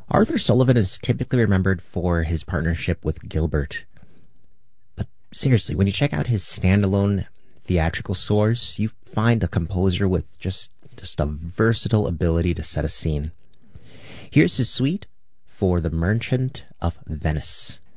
Arthur Sullivan is typically remembered for his partnership with Gilbert. But seriously, when you check out his standalone theatrical scores, you find a composer with just a versatile ability to set a scene. Here's his suite for The Merchant of Venice.